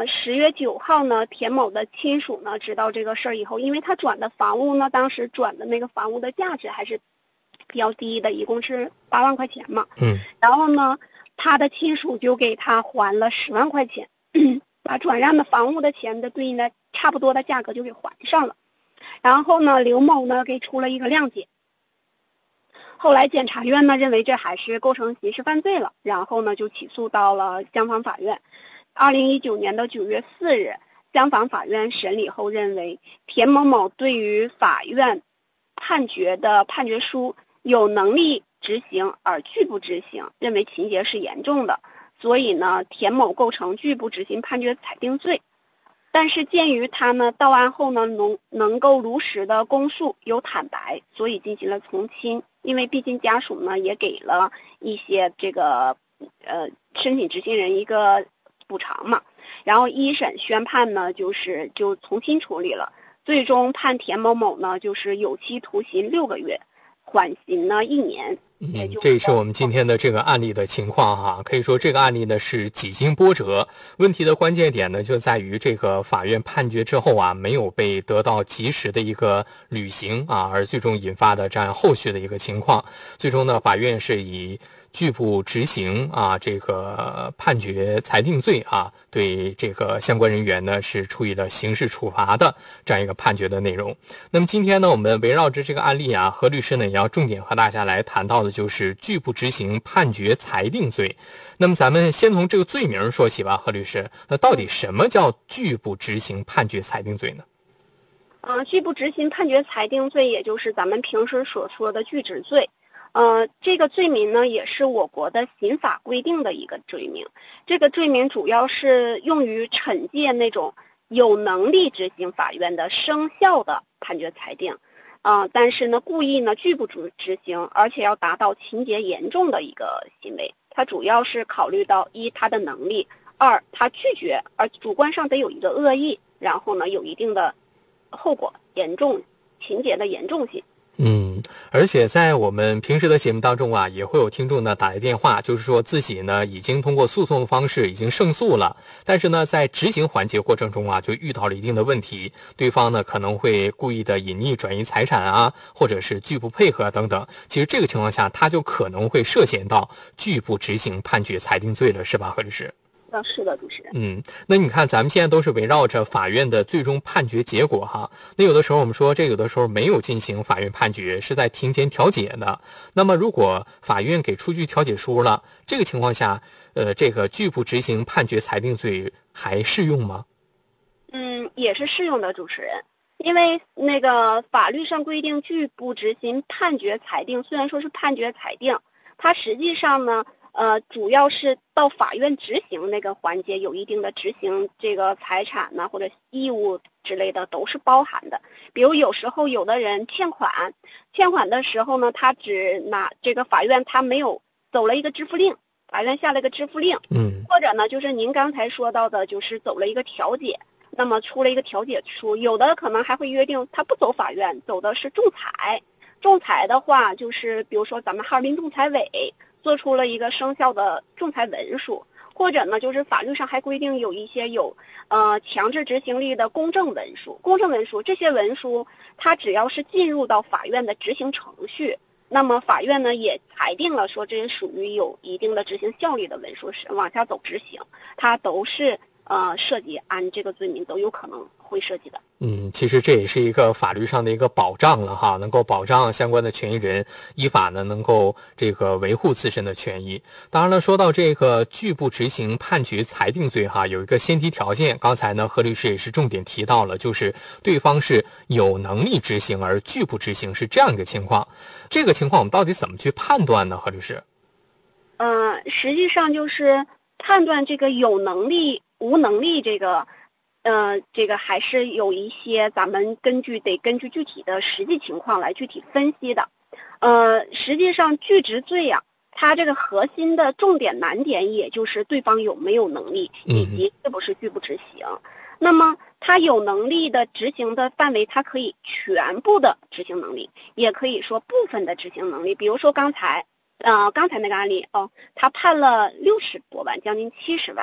10月9号呢，田某的亲属呢知道这个事儿以后，因为他转的房屋呢，当时转的那个房屋的价值还是比较低的，一共是8万块钱嘛。然后呢，他的亲属就给他还了10万块钱，把转让的房屋的钱的对应的差不多的价格就给还上了。然后呢，刘某呢给出了一个谅解。后来检察院呢认为这还是构成刑事犯罪了，然后呢就起诉到了香坊法院。2019年的9月4日，香坊法院审理后认为，田某某对于法院判决的判决书有能力执行而拒不执行，认为情节是严重的，所以呢，田某构成拒不执行判决裁定罪。但是鉴于他呢到案后呢能够如实的供述有坦白，所以进行了从轻。因为毕竟家属呢也给了一些这个申请执行人一个补偿嘛，然后一审宣判呢就从轻处理了，最终判田某某呢就是有期徒刑6个月，缓刑呢1年。 这也是我们今天的这个案例的情况哈。可以说这个案例呢是几经波折，问题的关键点呢就在于这个法院判决之后啊没有被得到及时的一个履行啊，而最终引发的这样后续的一个情况。最终呢，法院是以拒不执行啊这个判决裁定罪啊，对这个相关人员呢是处以了刑事处罚的这样一个判决的内容。那么今天呢，我们围绕着这个案例啊，何律师呢也要重点和大家来谈到的就是拒不执行判决裁定罪。那么咱们先从这个罪名说起吧，何律师，那到底什么叫拒不执行判决裁定罪呢？ 拒不执行判决裁定罪，也就是咱们平时所说的拒执罪。这个罪名呢，也是我国的刑法规定的一个罪名。这个罪名主要是用于惩戒那种有能力执行法院的生效的判决裁定，但是呢，故意呢拒不执行，而且要达到情节严重的一个行为。它主要是考虑到一他的能力，二他拒绝，而主观上得有一个恶意，然后呢有一定的后果严重，情节的严重性。 而且在我们平时的节目当中啊，也会有听众呢打来电话，就是说自己呢已经通过诉讼的方式已经胜诉了，但是呢在执行环节过程中啊就遇到了一定的问题，对方呢可能会故意的隐匿转移财产啊，或者是拒不配合等等。其实这个情况下他就可能会涉嫌到拒不执行判决裁定罪了，是吧，何律师？ 是的，主持人。 那你看咱们现在都是围绕着法院的最终判决结果哈。那有的时候我们说这有的时候没有进行法院判决，是在庭前调解的。那么如果法院给出具调解书了，这个情况下这个拒不执行判决裁定罪还适用吗？ 也是适用的，主持人。因为那个法律上规定拒不执行判决裁定，虽然说是判决裁定，它实际上呢主要是到法院执行那个环节有一定的执行这个财产呢或者义务之类的都是包含的。比如有时候有的人欠款的时候呢，他只拿这个法院他没有走了一个支付令，法院下了一个支付令，或者呢就是您刚才说到的就是走了一个调解，那么出了一个调解书，有的可能还会约定他不走法院，走的是仲裁。仲裁的话就是比如说咱们哈尔滨仲裁委做出了一个生效的仲裁文书，或者呢就是法律上还规定有一些强制执行力的公证文书，这些文书它只要是进入到法院的执行程序，那么法院呢也裁定了说这是属于有一定的执行效力的文书，是往下走执行，它都是涉及按这个罪名都有可能会涉及的。 其实这也是一个法律上的一个保障了哈，能够保障相关的权益人依法呢能够这个维护自身的权益。当然了，说到这个拒不执行判决裁定罪哈，有一个先提条件，刚才呢何律师也是重点提到了，就是对方是有能力执行而拒不执行，是这样一个情况。这个情况我们到底怎么去判断呢，何律师？ 实际上就是判断这个有能力无能力这个还是有一些咱们根据具体的实际情况来具体分析的。实际上拒执罪啊，它这个核心的重点难点也就是对方有没有能力，以及是不是拒不执行。那么他有能力的执行的范围，它可以全部的执行能力，也可以说部分的执行能力。比如说刚才那个案例他判了60多万，将近70万。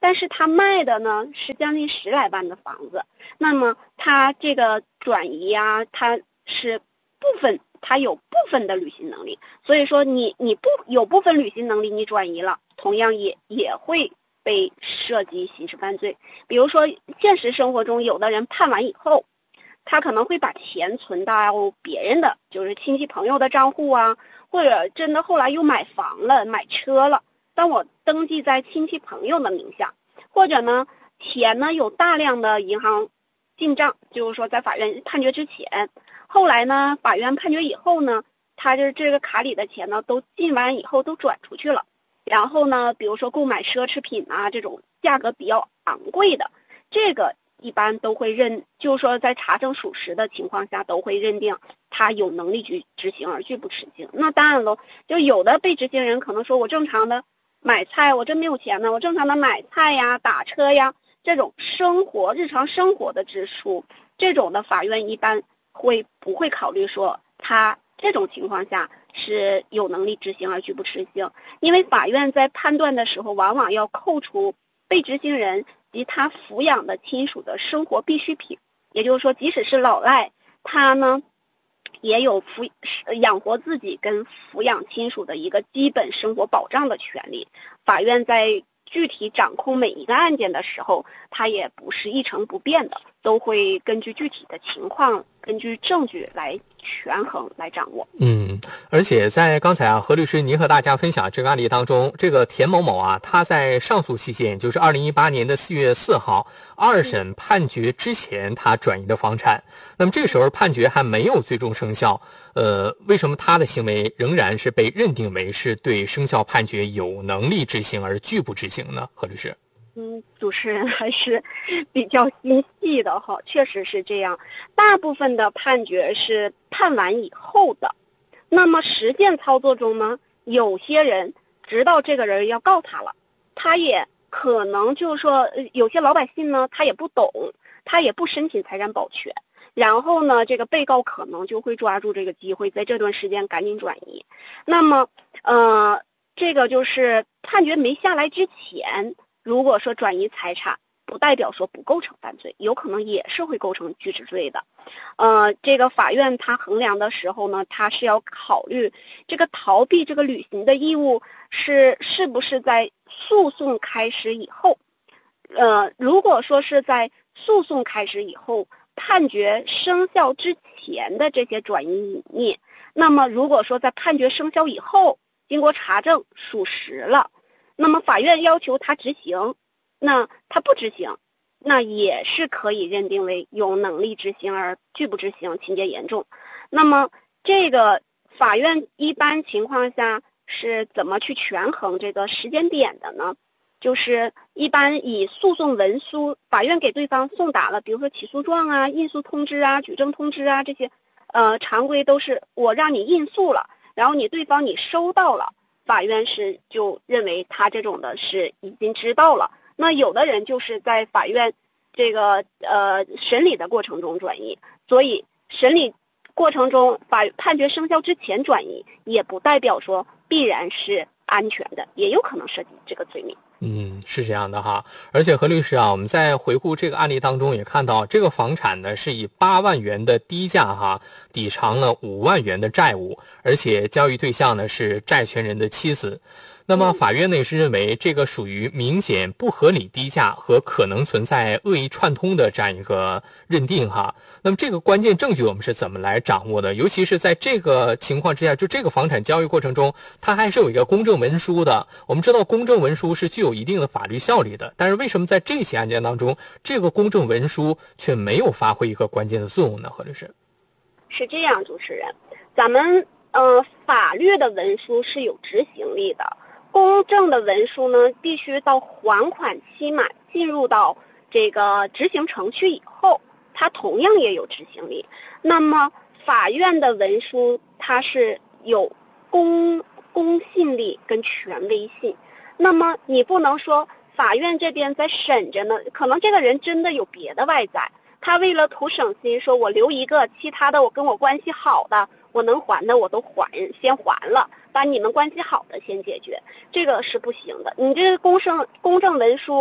但是他卖的呢是将近10来万的房子，那么他这个转移啊，他是他有部分的履行能力，所以说你不有部分履行能力，你转移了，同样也会被涉及刑事犯罪。比如说现实生活中有的人判完以后，他可能会把钱存到别人的，就是亲戚朋友的账户啊，或者真的后来又买房了买车了，但我登记在亲戚朋友的名下，或者呢钱呢有大量的银行进账，就是说在法院判决之前，后来呢法院判决以后呢，他就是这个卡里的钱呢都进完以后都转出去了，然后呢比如说购买奢侈品啊，这种价格比较昂贵的，这个一般都会就是说在查证属实的情况下，都会认定他有能力去执行而拒不执行。那当然了，就有的被执行人可能说，我正常的买菜，我真没有钱呢，我正常的买菜呀、打车呀，这种日常生活的支出，这种的法院一般不会考虑说他这种情况下是有能力执行而拒不执行，因为法院在判断的时候，往往要扣除被执行人及他抚养的亲属的生活必需品，也就是说，即使是老赖，他呢也有养活自己跟抚养亲属的一个基本生活保障的权利。法院在具体掌控每一个案件的时候，他也不是一成不变的，都会根据具体的情况，根据证据来权衡来掌握。 而且在刚才何律师您和大家分享这个案例当中，这个田某某啊，他在上诉期限，就是2018年的4月4号2审判决之前，他转移的房产。那么这个时候判决还没有最终生效，为什么他的行为仍然是被认定为是对生效判决有能力执行而拒不执行呢？何律师？ 主持人还是比较心细的哈，确实是这样。大部分的判决是判完以后的，那么实践操作中呢，有些人知道这个人要告他了，他也可能就是说，有些老百姓呢，他也不懂，他也不申请财产保全，然后呢，这个被告可能就会抓住这个机会，在这段时间赶紧转移。那么，这个就是判决没下来之前，如果说转移财产，不代表说不构成犯罪，有可能也是会构成拒止罪的。这个法院他衡量的时候呢，他是要考虑这个逃避这个履行的义务是不是在诉讼开始以后。如果说是在诉讼开始以后，判决生效之前的这些转移隐匿，那么如果说在判决生效以后，经过查证属实了，那么法院要求他执行，那他不执行，那也是可以认定为有能力执行而拒不执行，情节严重。那么这个法院一般情况下是怎么去权衡这个时间点的呢？就是一般以诉讼文书，法院给对方送达了，比如说起诉状啊、印诉通知啊、举证通知啊，这些常规都是我让你印诉了，然后对方你收到了，法院就认为他这种的是已经知道了。那有的人就是在法院这个审理的过程中转移，所以审理过程中判决生效之前转移，也不代表说必然是安全的，也有可能涉及这个罪名。 是这样的哈。而且何律师啊，我们在回顾这个案例当中也看到，这个房产呢是以8万元的低价抵偿了5万元的债务，而且交易对象呢是债权人的妻子。那么法院呢也是认为这个属于明显不合理低价和可能存在恶意串通的这样一个认定那么这个关键证据我们是怎么来掌握的？尤其是在这个情况之下，就这个房产交易过程中，它还是有一个公证文书的。我们知道公证文书是具有一定的法律效力的，但是为什么在这起案件当中，这个公证文书却没有发挥一个关键的作用呢？何律师？是这样，主持人，咱们法律的文书是有执行力的。公证的文书呢，必须到还款期满，进入到这个执行程序以后，它同样也有执行力。那么法院的文书它是有公信力跟权威性，那么你不能说法院这边在审着呢，可能这个人真的有别的外在，他为了图省心，说我留一个，其他的我跟我关系好的，我能还的我都先还了，把你们关系好的先解决，这个是不行的。你这个公证文书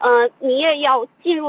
你也要进入